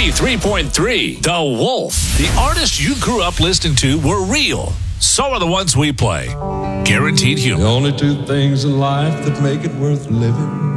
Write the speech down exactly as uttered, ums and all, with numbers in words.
ninety-three point three, The Wolf. The artists you grew up listening to were real. So are the ones we play. Guaranteed humor. The only two things in life that make it worth living